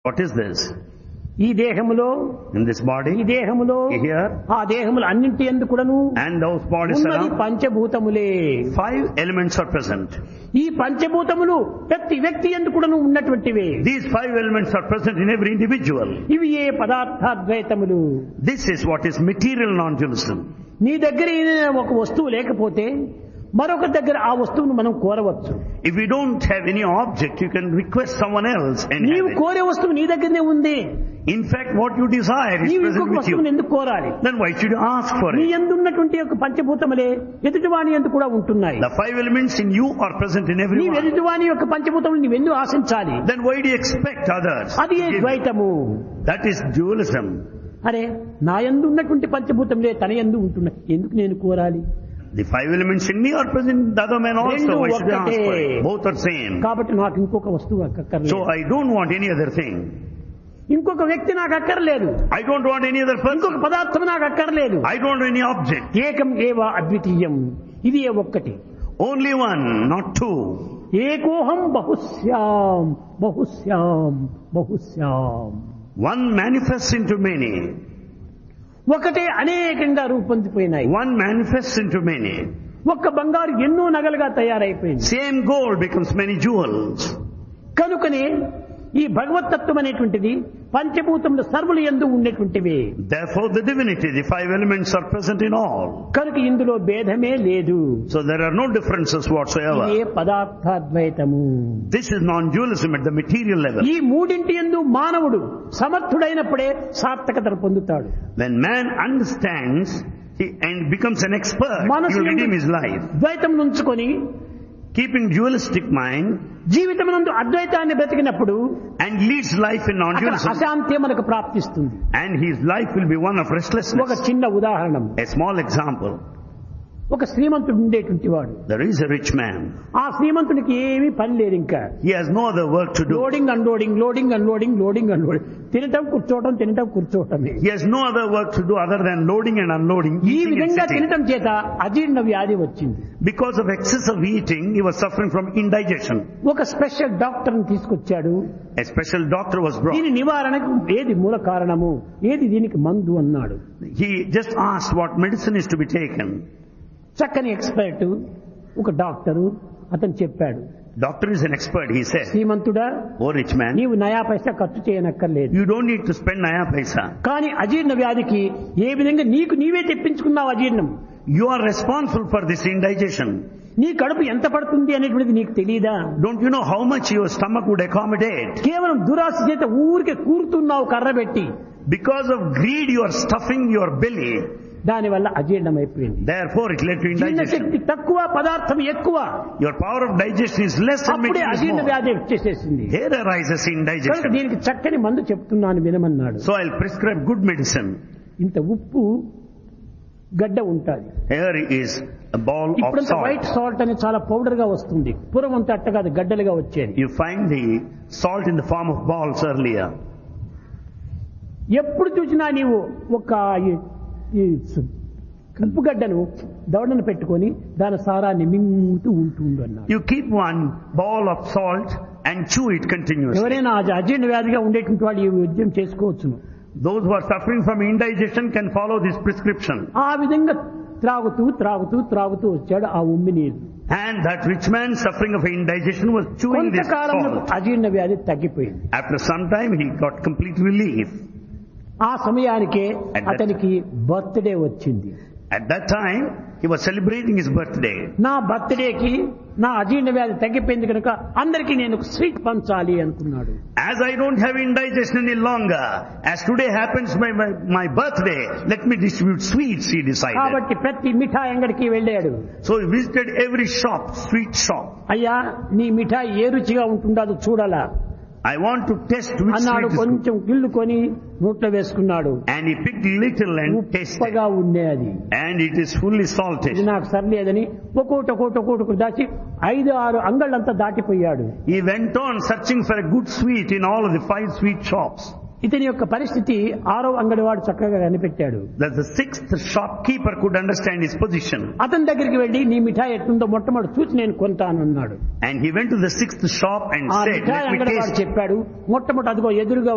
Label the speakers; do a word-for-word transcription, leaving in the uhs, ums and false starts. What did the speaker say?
Speaker 1: What is this?
Speaker 2: ఈ దేహములో
Speaker 1: In this body,
Speaker 2: ఈ దేహములో
Speaker 1: here,
Speaker 2: ఆ దేహములు అన్నింటి యందు కూడాను
Speaker 1: and those bodies
Speaker 2: ఉన్నది
Speaker 1: around,
Speaker 2: పంచభూతములే.
Speaker 1: five elements are present.
Speaker 2: ఈ పంచభూతములు ప్రతి వ్యక్తి యందు కూడాను ఉన్నటువంటివే.
Speaker 1: These five elements are present in every individual.
Speaker 2: ఇవి ఏ పదార్థాద్వైతములు.
Speaker 1: This is what is material non-dualism.
Speaker 2: నీ దగ్గర ఏదైనా ఒక వస్తువు లేకపోతే మరొక దగ్గర ఆ వస్తువును మనం కోరవచ్చు.
Speaker 1: If you don't have any object, you can request someone else and
Speaker 2: నీవు
Speaker 1: have it.
Speaker 2: కోరే వస్తువు నీ దగ్గరనే ఉంది.
Speaker 1: In fact, what you desire is
Speaker 2: నీవు
Speaker 1: present
Speaker 2: ఇంకొక
Speaker 1: with
Speaker 2: వస్తువును
Speaker 1: you.
Speaker 2: ఎందుకు కోరాలి?
Speaker 1: Then why should you ask for
Speaker 2: నీ
Speaker 1: it?
Speaker 2: యందు ఉన్నటువంటి యొక్క పంచభూతములే ఎదుటివాని యందు కూడా ఉంటున్నాయి.
Speaker 1: The five elements in you are present in
Speaker 2: నీ
Speaker 1: everyone.
Speaker 2: ఎదుటివాని యొక్క పంచభూతములు నీవెందుకు ఆశించాలి?
Speaker 1: Then why do you expect others?
Speaker 2: అది ఏ
Speaker 1: to give?
Speaker 2: ద్వైతము.
Speaker 1: That is dualism.
Speaker 2: అరే నా యందు ఉన్నటువంటి పంచభూతములే తన యందు ఉంటున్నాయి, ఎందుకు నేను కోరాలి?
Speaker 1: The five elements in me are present in the other man also.
Speaker 2: రెండు
Speaker 1: Why should I ask for
Speaker 2: ఒక్కటే.
Speaker 1: it? Both are same.
Speaker 2: కాబట్టి నాకు ఇంకొక వస్తువు అక్కర్లేదు.
Speaker 1: So I don't want any other thing.
Speaker 2: ఇంకొక వ్యక్తి నాకు అక్కర్లేదు.
Speaker 1: I don't want any other
Speaker 2: ఇంకొక
Speaker 1: person.
Speaker 2: పదార్థం నాకు అక్కర్లేదు.
Speaker 1: I don't want any object.
Speaker 2: ఏకం ఏవ అద్వితీయం. ఇది ఏ ఒక్కటి.
Speaker 1: Only one, not two.
Speaker 2: ఏకోహం బహుశ్యాం బహుశ్యాం బహుశ్యాం.
Speaker 1: One manifests into many.
Speaker 2: ఒకటే అనేకంగా రూపొందిపోయినాయి.
Speaker 1: One manifests into many.
Speaker 2: ఒక్క బంగారు ఎన్నో నగలుగా తయారైపోయింది.
Speaker 1: Same gold becomes many jewels.
Speaker 2: కనుకనే ఈ భగవతత్వం అనేటువంటిది పంచభూతములు సర్వులు యందు ఉండేటువంటివి.
Speaker 1: Therefore the divinity, the five elements are present in all.
Speaker 2: కనుక ఇందులో భేదమే లేదు.
Speaker 1: So there are no differences
Speaker 2: ఇదే
Speaker 1: whatsoever.
Speaker 2: పదార్థాద్వైతము.
Speaker 1: This is non-dualism at the material level.
Speaker 2: ఈ మూడింటి యందు మానవుడు సమర్థుడైనప్పుడే సార్థకతను పొందుతాడు.
Speaker 1: When man understands he, and becomes an expert, he
Speaker 2: మనసు
Speaker 1: will
Speaker 2: యందు
Speaker 1: redeem his life.
Speaker 2: ద్వైతం నుంచుకొని
Speaker 1: Keeping dualistic mind
Speaker 2: జీవితమునందు అద్వైతాన్ని బ్రతికినప్పుడు
Speaker 1: and leads life in
Speaker 2: అక్కడ
Speaker 1: non-dualism,
Speaker 2: అశాంతి మనకు ప్రాప్తిస్తుంది.
Speaker 1: and his life will be one of
Speaker 2: ఒక
Speaker 1: restlessness.
Speaker 2: చిన్న ఉదాహరణ.
Speaker 1: A small example.
Speaker 2: ఒక శ్రీమంతుడు ఉండేటువంటి వాడు.
Speaker 1: There is a rich man.
Speaker 2: ఆ శ్రీమంతునికి ఏమీ పని లేదు. ఇంకా
Speaker 1: He has no other work to do.
Speaker 2: Loading unloading loading unloading loading unloading తినటం కూర్చోవటం తినటం కూర్చోవటమే.
Speaker 1: He has no other work to do other than loading and unloading,
Speaker 2: ఈ
Speaker 1: eating and
Speaker 2: విధంగా
Speaker 1: sitting.
Speaker 2: తినటం చేత అజీర్ణ వ్యాధి వచ్చింది.
Speaker 1: Because of excessive eating, he was suffering from indigestion.
Speaker 2: ఒక స్పెషల్ డాక్టర్ ని తీసుకొచ్చాడు.
Speaker 1: A special doctor was brought.
Speaker 2: దీని నివారణకు ఏది మూల కారణము, ఏది దీనికి మందు అన్నాడు.
Speaker 1: He just asked what medicine is to be taken.
Speaker 2: చక్కని ఎక్స్పర్ట్ ఒక డాక్టరు అతను చెప్పాడు.
Speaker 1: Doctor is an expert, he said.
Speaker 2: శ్రీమంతుడా,
Speaker 1: Oh rich man,
Speaker 2: నీవు నయా పైసా ఖర్చు చేయనక్కర్లేదు.
Speaker 1: you don't need to spend naya paisa.
Speaker 2: కానీ అజీర్ణ వ్యాధికి ఏ విధంగా నీకు నీవే తెప్పించుకున్నావు అజీర్ణం.
Speaker 1: You are responsible for this indigestion.
Speaker 2: నీ కడుపు ఎంత పడుతుంది అనేటువంటిది నీకు తెలియదా?
Speaker 1: Don't you know how much your stomach would accommodate?
Speaker 2: కేవలం దురాశ చేత ఊరికే కూరుతున్నావు కర్ర పెట్టి.
Speaker 1: Because of greed, you are stuffing your belly.
Speaker 2: దాని వల్ల అజీర్ణం అయిపోయింది.
Speaker 1: Therefore, it led to
Speaker 2: జీర్ణ
Speaker 1: indigestion.
Speaker 2: శక్తి తక్కువ, పదార్థం ఎక్కువ.
Speaker 1: Your power of digestion is less and
Speaker 2: అప్పుడే
Speaker 1: making is
Speaker 2: అజీర్ణ
Speaker 1: more.
Speaker 2: వ్యాధి వచ్చేసేసింది.
Speaker 1: There arises
Speaker 2: కనుక
Speaker 1: indigestion.
Speaker 2: దీనికి చక్కని మందు చెప్తున్నాను వినమన్నాడు.
Speaker 1: So I'll prescribe good medicine.
Speaker 2: ఇంత ఉప్పు గడ్డ ఉంటుంది.
Speaker 1: Here is a ball of
Speaker 2: ఇప్పుడు వైట్
Speaker 1: salt.
Speaker 2: సాల్ట్ అని చాలా పౌడర్ గా వస్తుంది. పూర్వం అంతా అట్ట కాదు, గడ్డలుగా వచ్చేది.
Speaker 1: You find the salt in the form of balls earlier.
Speaker 2: ఎప్పుడు చూసినా నీవు ఒక ఈ- ఈ ఉప్పు గడ్డను దవడను పెట్టుకొని దాని సారాన్ని మింగుతూ ఉంటుండు అన్నాడు.
Speaker 1: You keep one ball of salt and chew it continuously.
Speaker 2: ఎవరైనా ఆ అజీర్ణ వ్యాధిగా ఉండేటువంటి వాళ్ళు ఈ ఉద్యమం చేసుకోవచ్చును.
Speaker 1: Those who are suffering from indigestion can follow this prescription.
Speaker 2: ఆ విధంగా త్రాగుతూ త్రాగుతూ త్రాగుతూ వచ్చాడు ఆ ఉమ్మి నీరు.
Speaker 1: And that rich man suffering of indigestion was chewing this
Speaker 2: కొంతకాలంలో
Speaker 1: salt.
Speaker 2: అజీర్ణ వ్యాధి తగ్గిపోయింది.
Speaker 1: After some time he got complete relief.
Speaker 2: ఆ సమయానికే
Speaker 1: At that-
Speaker 2: అతనికి బర్త్డే వచ్చింది.
Speaker 1: At that time he was celebrating his birthday.
Speaker 2: నా బర్త్డేకి నా అజీర్ణ వ్యాధి తగ్గిపోయింది కనుక అందరికీ నేను ఒక స్వీట్ పంచాలి అనుకున్నాడు.
Speaker 1: As I don't have indigestion any longer, as today happens my, my, my birthday, let me distribute sweets, he decided.
Speaker 2: కాబట్టి ప్రతి మిఠాయి అంగడికి వెళ్ళాడు.
Speaker 1: So he visited every shop, sweet shop.
Speaker 2: అయ్యా నీ మిఠాయి ఏ రుచిగా ఉంటుందో చూడాలా
Speaker 1: I want to test which
Speaker 2: అన్నాడు.
Speaker 1: sweet is good.
Speaker 2: కొంచెం గిల్లుకొని నోట్లో వేసుకున్నాడు.
Speaker 1: And he picked little and tasted.
Speaker 2: ఉప్పగా ఉండే అది.
Speaker 1: And it is fully
Speaker 2: ఇది
Speaker 1: salted.
Speaker 2: నాకు సర్లేదని ఒక్కోటి ఒక్కోటి ఒక్కోటి దాచి ఐదు ఆరు అంగళ్ళంతా దాటిపోయాడు.
Speaker 1: He went on searching for a good sweet in all of the five sweet shops.
Speaker 2: ఇతని యొక్క పరిస్థితి ఆరో అంగడి వాడు చక్కగా కనిపెట్టాడు.
Speaker 1: That the sixth shopkeeper could understand his position.
Speaker 2: అతని దగ్గరికి వెళ్లి నీ మిఠాయి ఎట్లుందో మొట్టమొదటి చూసి నేను కొంటాను అన్నాడు.
Speaker 1: And he went to the sixth shop and
Speaker 2: ఆ
Speaker 1: said,
Speaker 2: మిఠాయి
Speaker 1: let me
Speaker 2: అంగడి వాడు
Speaker 1: taste.
Speaker 2: చెప్పాడు మొట్టమొదటి అదిగో ఎదురుగా